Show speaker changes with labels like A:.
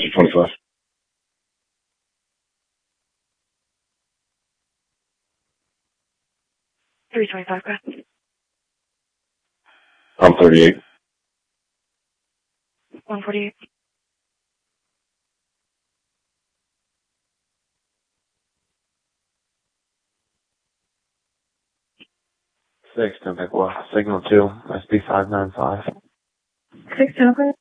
A: 25.
B: $325, correct?
A: I'm 38.
B: $148.
C: Six, Temecula, Signal 2, SB 595.
B: 6 Temecula.